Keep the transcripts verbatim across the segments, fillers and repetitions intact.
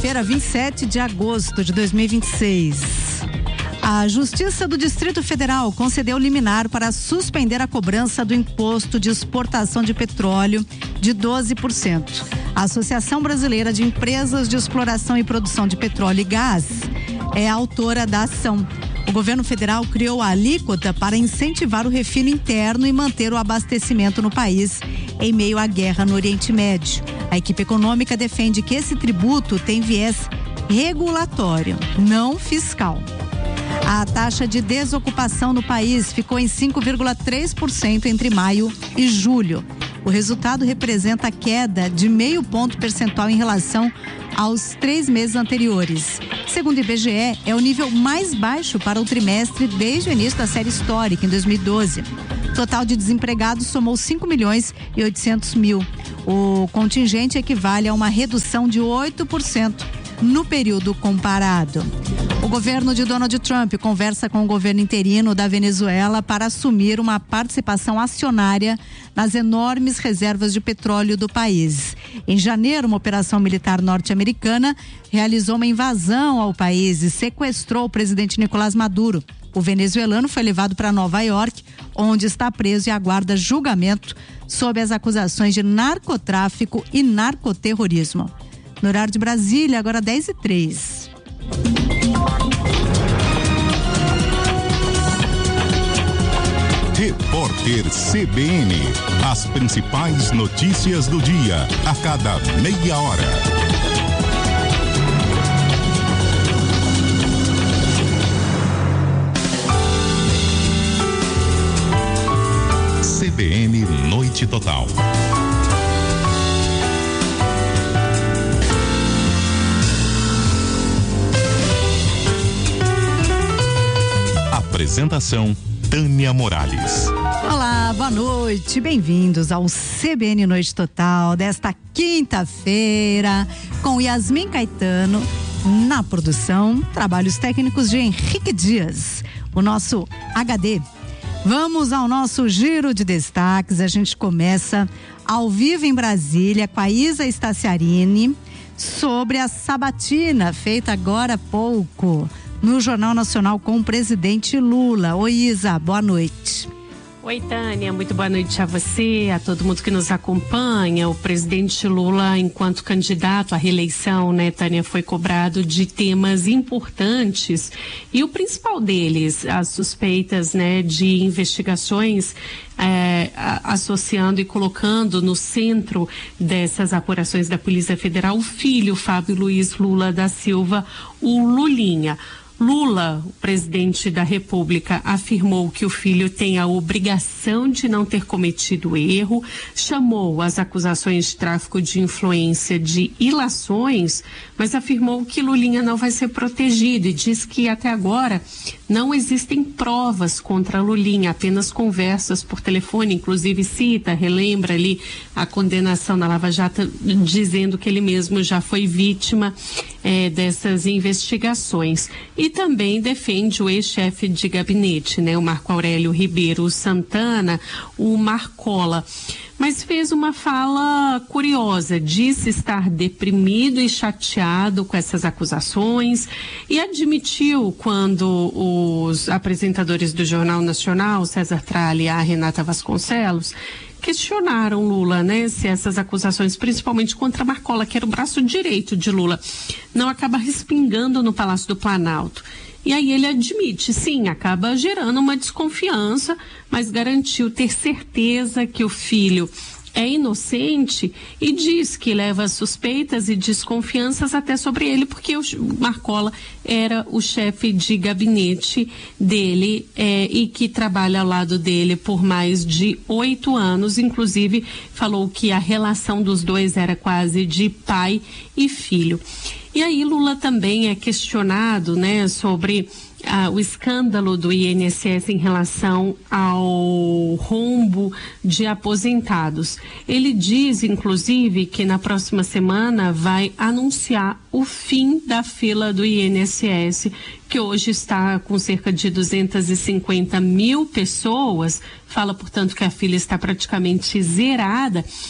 quinta-feira, vinte e sete de agosto de dois mil e vinte e seis. A Justiça do Distrito Federal concedeu liminar para suspender a cobrança do imposto de exportação de petróleo de doze por cento. A Associação Brasileira de Empresas de Exploração e Produção de Petróleo e Gás é a autora da ação. O governo federal criou a alíquota para incentivar o refino interno e manter o abastecimento no país em meio à guerra no Oriente Médio. A equipe econômica defende que esse tributo tem viés regulatório, não fiscal. A taxa de desocupação no país ficou em cinco vírgula três por cento entre maio e julho. O resultado representa a queda de meio ponto percentual em relação aos três meses anteriores. Segundo o I B G E, é o nível mais baixo para o trimestre desde o início da série histórica, em dois mil e doze. O total de desempregados somou cinco milhões e oitocentos mil. O contingente equivale a uma redução de oito por cento no período comparado. O governo de Donald Trump conversa com o governo interino da Venezuela para assumir uma participação acionária nas enormes reservas de petróleo do país. Em janeiro, uma operação militar norte-americana realizou uma invasão ao país e sequestrou o presidente Nicolás Maduro. O venezuelano foi levado para Nova York, onde está preso e aguarda julgamento sob as acusações de narcotráfico e narcoterrorismo. No horário de Brasília, agora dez e três. Repórter C B N. As principais notícias do dia, a cada meia hora. C B N Noite Total. Apresentação Tânia Morales. Olá, boa noite, bem-vindos ao C B N Noite Total desta quinta-feira, com Yasmin Caetano na produção, trabalhos técnicos de Henrique Dias, o nosso H D. Vamos ao nosso giro de destaques. A gente começa ao vivo em Brasília com a Isa Staciarini sobre a sabatina feita agora há pouco no Jornal Nacional com o presidente Lula. Oi, Isa, boa noite. Oi, Tânia, muito boa noite a você, a todo mundo que nos acompanha. O presidente Lula, enquanto candidato à reeleição, né, Tânia, foi cobrado de temas importantes e o principal deles, as suspeitas, né, de investigações é, associando e colocando no centro dessas apurações da Polícia Federal o filho, Fábio Luiz Lula da Silva, o Lulinha. Lula, o presidente da República, afirmou que o filho tem a obrigação de não ter cometido erro, chamou as acusações de tráfico de influência de ilações, mas afirmou que Lulinha não vai ser protegido e diz que até agora não existem provas contra Lulinha, apenas conversas por telefone, inclusive cita, relembra ali a condenação na Lava Jato, dizendo que ele mesmo já foi vítima eh, dessas investigações. E também defende o ex-chefe de gabinete, né, o Marco Aurélio Ribeiro Santana, o Marcola. Mas fez uma fala curiosa, disse estar deprimido e chateado com essas acusações e admitiu quando os apresentadores do Jornal Nacional, César Tralli e a Renata Vasconcelos, questionaram Lula, né, se essas acusações, principalmente contra Marcola, que era o braço direito de Lula, não acaba respingando no Palácio do Planalto. E aí ele admite, sim, acaba gerando uma desconfiança, mas garantiu ter certeza que o filho é inocente e diz que leva suspeitas e desconfianças até sobre ele, porque o Marcola era o chefe de gabinete dele é, e que trabalha ao lado dele por mais de oito anos. Inclusive, falou que a relação dos dois era quase de pai e filho. E aí Lula também é questionado, né, sobre ah, o escândalo do I N S S em relação ao rombo de aposentados. Ele diz, inclusive, que na próxima semana vai anunciar o fim da fila do I N S S, que hoje está com cerca de duzentas e cinquenta mil pessoas. Fala, portanto, que a fila está praticamente zerada.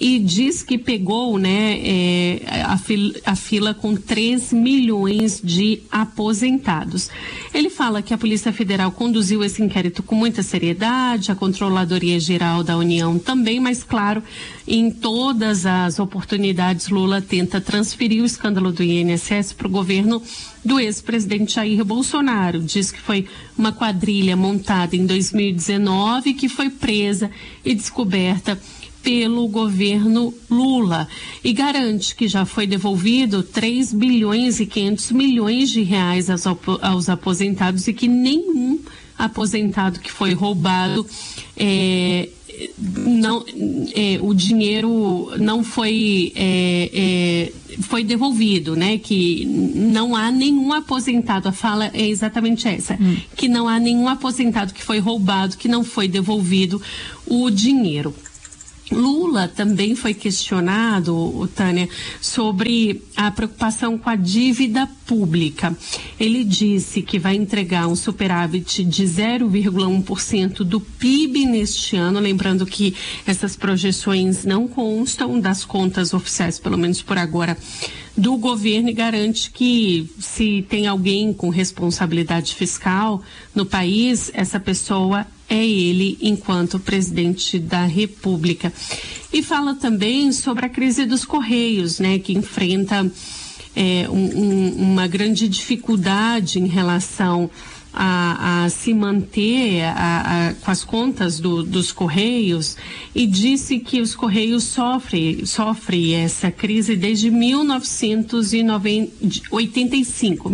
e diz que pegou, né, é, a, fila, a fila com três milhões de aposentados. Ele fala que a Polícia Federal conduziu esse inquérito com muita seriedade, a Controladoria Geral da União também, mas claro, em todas as oportunidades Lula tenta transferir o escândalo do I N S S para o governo do ex-presidente Jair Bolsonaro. Diz que foi uma quadrilha montada em dois mil e dezenove que foi presa e descoberta pelo governo Lula e garante que já foi devolvido três bilhões e quinhentos milhões de reais aos, aos aposentados e que nenhum aposentado que foi roubado é, não, é, o dinheiro não foi é, é, foi devolvido, né? Que não há nenhum aposentado, a fala é exatamente essa, hum. que não há nenhum aposentado que foi roubado, que não foi devolvido o dinheiro. Lula também foi questionado, Tânia, sobre a preocupação com a dívida pública. Ele disse que vai entregar um superávit de zero vírgula um por cento do P I B neste ano, lembrando que essas projeções não constam das contas oficiais, pelo menos por agora, do governo, e garante que se tem alguém com responsabilidade fiscal no país, essa pessoa é ele enquanto presidente da República. E fala também sobre a crise dos Correios, né, que enfrenta é, um, um, uma grande dificuldade em relação a, a se manter a, a, com as contas do, dos Correios, e disse que os Correios sofrem sofre essa crise desde mil novecentos e oitenta e cinco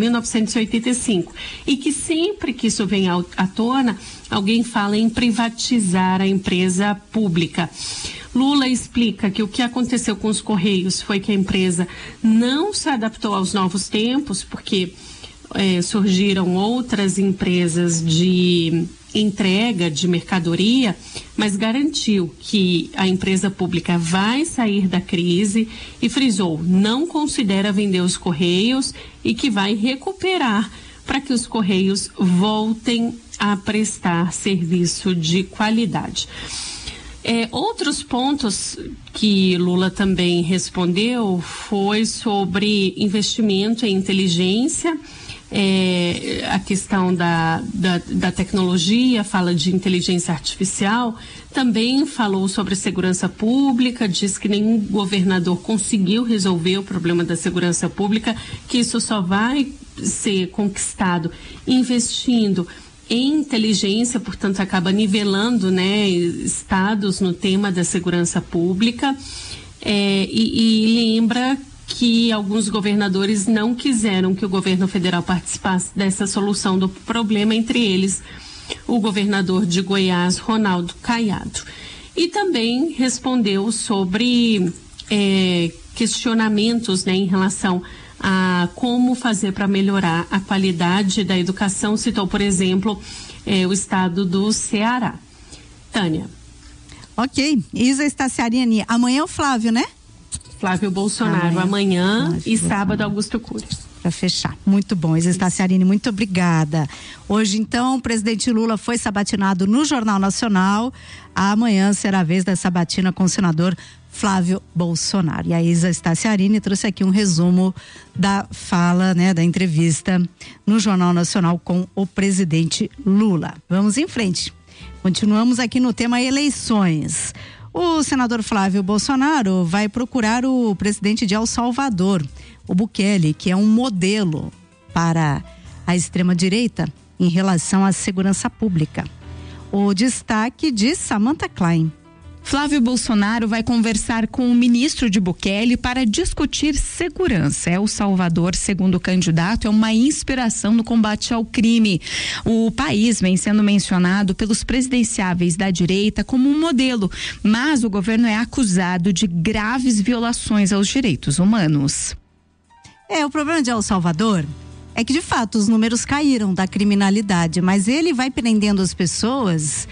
e que sempre que isso vem à tona, alguém fala em privatizar a empresa pública. Lula explica que o que aconteceu com os Correios foi que a empresa não se adaptou aos novos tempos, porque É, surgiram outras empresas de entrega de mercadoria, mas garantiu que a empresa pública vai sair da crise e frisou, não considera vender os Correios e que vai recuperar para que os Correios voltem a prestar serviço de qualidade. É, outros pontos que Lula também respondeu foi sobre investimento em inteligência. É, a questão da, da, da tecnologia, fala de inteligência artificial, também falou sobre segurança pública, diz que nenhum governador conseguiu resolver o problema da segurança pública, que isso só vai ser conquistado investindo em inteligência, portanto acaba nivelando, né, estados no tema da segurança pública, é, e, e lembra que alguns governadores não quiseram que o governo federal participasse dessa solução do problema, entre eles o governador de Goiás, Ronaldo Caiado. E também respondeu sobre é, questionamentos, né, em relação a como fazer para melhorar a qualidade da educação. Citou, por exemplo, é, o estado do Ceará. Tânia. Ok. Isa Estaciarini, amanhã é o Flávio, né? Flávio Bolsonaro, amanhã, amanhã Flávio e Bolsonaro. Sábado Augusto Cury. Para fechar. Muito bom, Isa Estaciarini, muito obrigada. Hoje, então, o presidente Lula foi sabatinado no Jornal Nacional. Amanhã será a vez da sabatina com o senador Flávio Bolsonaro. E a Isa Estaciarini trouxe aqui um resumo da fala, né, da entrevista no Jornal Nacional com o presidente Lula. Vamos em frente. Continuamos aqui no tema eleições. O senador Flávio Bolsonaro vai procurar o presidente de El Salvador, o Bukele, que é um modelo para a extrema-direita em relação à segurança pública. O destaque de Samantha Klein. Flávio Bolsonaro vai conversar com o ministro de Bukele para discutir segurança. El Salvador, segundo o candidato, é uma inspiração no combate ao crime. O país vem sendo mencionado pelos presidenciáveis da direita como um modelo, mas o governo é acusado de graves violações aos direitos humanos. É, o problema de El Salvador é que, de fato, os números caíram da criminalidade, mas ele vai prendendo as pessoas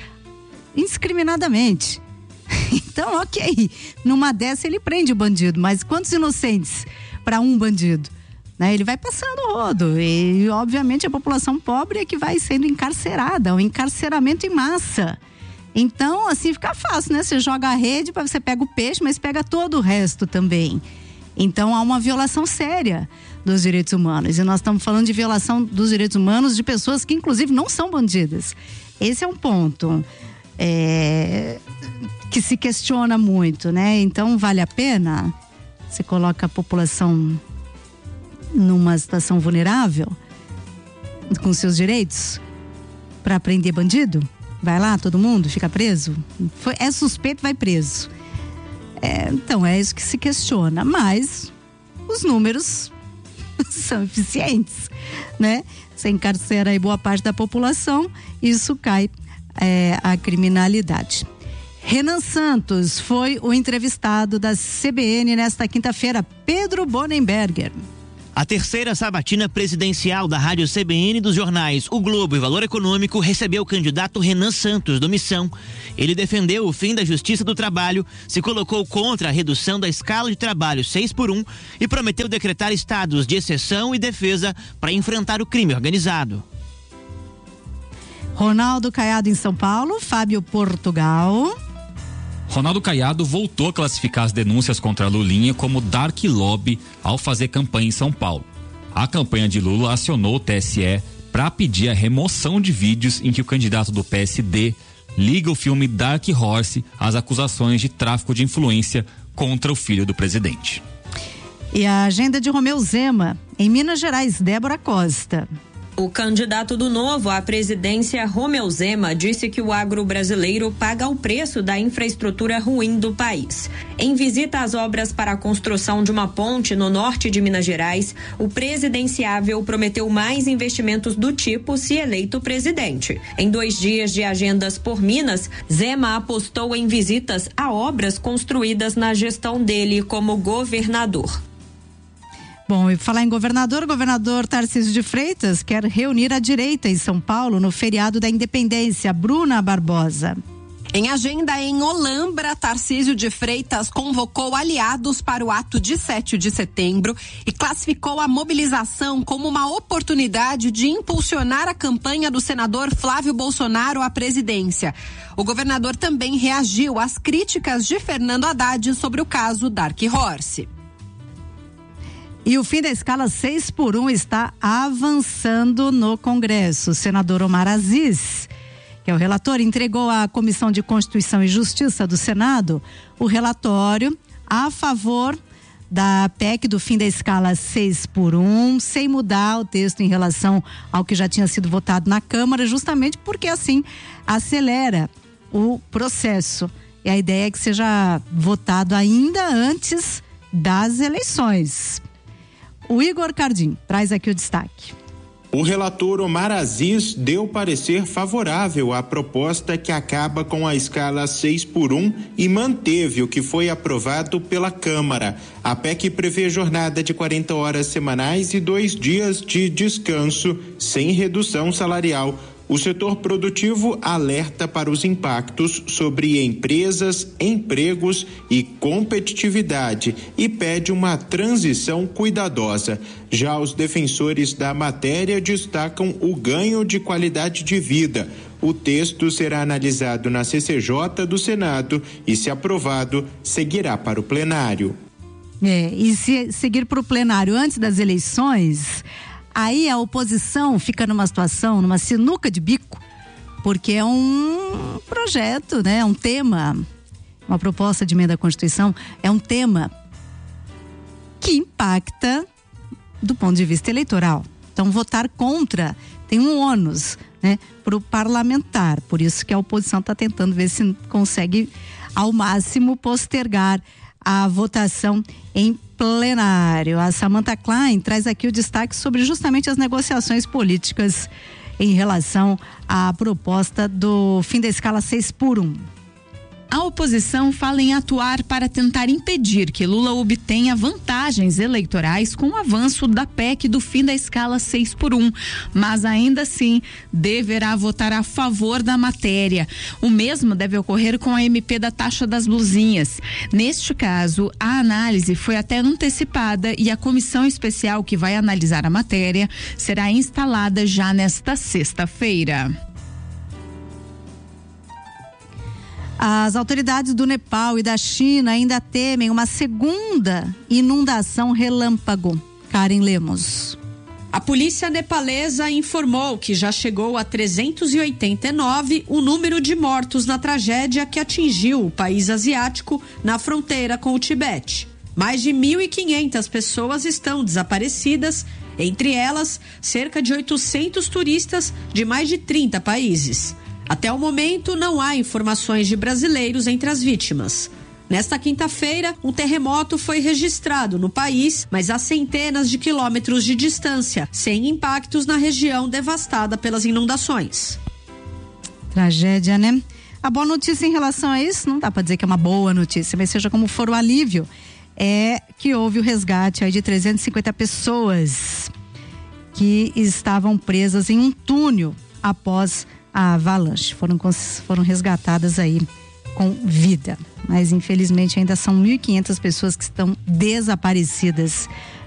indiscriminadamente. Então, ok, numa dessa ele prende o bandido, mas quantos inocentes para um bandido? Né? Ele vai passando o rodo e, obviamente, a população pobre é que vai sendo encarcerada, o encarceramento em massa. Então, assim fica fácil, né? Você joga a rede, você pega o peixe, mas pega todo o resto também. Então, há uma violação séria dos direitos humanos. E nós estamos falando de violação dos direitos humanos de pessoas que, inclusive, não são bandidas. Esse é um ponto é, que se questiona muito, né? Então, vale a pena? Você coloca a população numa situação vulnerável com seus direitos para prender bandido? Vai lá, todo mundo fica preso? Foi, é suspeito, vai preso. É, então, é isso que se questiona. Mas os números são eficientes, né? Você encarcera aí boa parte da população, isso cai é, a criminalidade. Renan Santos foi o entrevistado da C B N nesta quinta-feira. Pedro Bonenberger. A terceira sabatina presidencial da Rádio C B N dos jornais O Globo e Valor Econômico recebeu o candidato Renan Santos, do Missão. Ele defendeu o fim da Justiça do Trabalho, se colocou contra a redução da escala de trabalho seis por um e prometeu decretar estados de exceção e defesa para enfrentar o crime organizado. Ronaldo Caiado em São Paulo, Fábio Portugal. Ronaldo Caiado voltou a classificar as denúncias contra Lulinha como dark lobby ao fazer campanha em São Paulo. A campanha de Lula acionou o T S E para pedir a remoção de vídeos em que o candidato do P S D liga o filme Dark Horse às acusações de tráfico de influência contra o filho do presidente. E a agenda de Romeu Zema, em Minas Gerais, Débora Costa. O candidato do Novo à presidência, Romeu Zema, disse que o agro brasileiro paga o preço da infraestrutura ruim do país. Em visita às obras para a construção de uma ponte no norte de Minas Gerais, o presidenciável prometeu mais investimentos do tipo se eleito presidente. Em dois dias de agendas por Minas, Zema apostou em visitas a obras construídas na gestão dele como governador. Bom, e falar em governador, o governador Tarcísio de Freitas quer reunir a direita em São Paulo no feriado da Independência. Bruna Barbosa. Em agenda em Olambra, Tarcísio de Freitas convocou aliados para o ato de sete de setembro e classificou a mobilização como uma oportunidade de impulsionar a campanha do senador Flávio Bolsonaro à presidência. O governador também reagiu às críticas de Fernando Haddad sobre o caso Dark Horse. E o fim da escala seis por um está avançando no Congresso. O senador Omar Aziz, que é o relator, entregou à Comissão de Constituição e Justiça do Senado o relatório a favor da P E C do fim da escala seis por um, sem mudar o texto em relação ao que já tinha sido votado na Câmara, justamente porque assim acelera o processo. E a ideia é que seja votado ainda antes das eleições. O Igor Cardim traz aqui o destaque. O relator Omar Aziz deu parecer favorável à proposta que acaba com a escala seis por um e manteve o que foi aprovado pela Câmara. A P E C prevê jornada de quarenta horas semanais e dois dias de descanso, sem redução salarial. O setor produtivo alerta para os impactos sobre empresas, empregos e competitividade e pede uma transição cuidadosa. Já os defensores da matéria destacam o ganho de qualidade de vida. O texto será analisado na C C J do Senado e, se aprovado, seguirá para o plenário. É, e se seguir para o plenário antes das eleições, aí a oposição fica numa situação, numa sinuca de bico, porque é um projeto, né? É um tema, uma proposta de emenda à Constituição, é um tema que impacta do ponto de vista eleitoral. Então, votar contra tem um ônus, né, para o parlamentar. Por isso que a oposição está tentando ver se consegue, ao máximo, postergar a votação em plenário. A Samantha Klein traz aqui o destaque sobre justamente as negociações políticas em relação à proposta do fim da escala seis por um. A oposição fala em atuar para tentar impedir que Lula obtenha vantagens eleitorais com o avanço da P E C do fim da escala seis por um, mas ainda assim deverá votar a favor da matéria. O mesmo deve ocorrer com a M P da taxa das blusinhas. Neste caso, a análise foi até antecipada e a comissão especial que vai analisar a matéria será instalada já nesta sexta-feira. As autoridades do Nepal e da China ainda temem uma segunda inundação relâmpago. Karen Lemos. A polícia nepalesa informou que já chegou a trezentos e oitenta e nove o número de mortos na tragédia que atingiu o país asiático na fronteira com o Tibete. Mais de mil e quinhentas pessoas estão desaparecidas, entre elas cerca de oitocentos turistas de mais de trinta países. Até o momento, não há informações de brasileiros entre as vítimas. Nesta quinta-feira, um terremoto foi registrado no país, mas a centenas de quilômetros de distância, sem impactos na região devastada pelas inundações. Tragédia, né? A boa notícia em relação a isso, não dá para dizer que é uma boa notícia, mas seja como for o alívio, é que houve o resgate aí de trezentas e cinquenta pessoas que estavam presas em um túnel após a avalanche. Foram, foram resgatadas aí com vida, mas infelizmente ainda são mil e quinhentas pessoas que estão desaparecidas